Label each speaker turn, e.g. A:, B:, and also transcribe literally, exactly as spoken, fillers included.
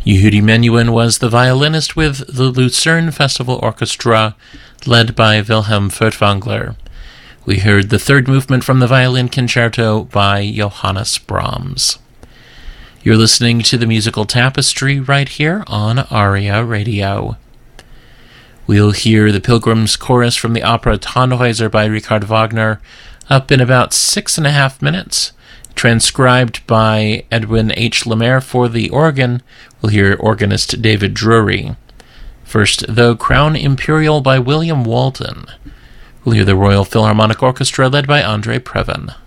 A: Yehudi Menuhin was the violinist with the Lucerne Festival Orchestra, led by Wilhelm Furtwängler. We heard the third movement from the Violin Concerto by Johannes Brahms. You're listening to the Musical Tapestry right here on ARIA Radio. We'll hear the Pilgrim's Chorus from the opera Tannhäuser by Richard Wagner up in about six and a half minutes. Transcribed by Edwin H. Lemaire for the organ, we'll hear organist David Drury. First, though, Crown Imperial by William Walton. We'll hear the Royal Philharmonic Orchestra led by André Previn.